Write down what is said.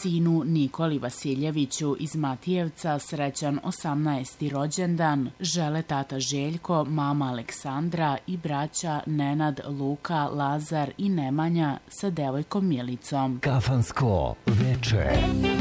Sinu Nikoli Vasiljeviću iz Matijevca srećan 18. rođendan žele tata Željko, mama Aleksandra i braća Nenad, Luka, Lazar i Nemanja sa devojkom Milicom. Kafansko veče.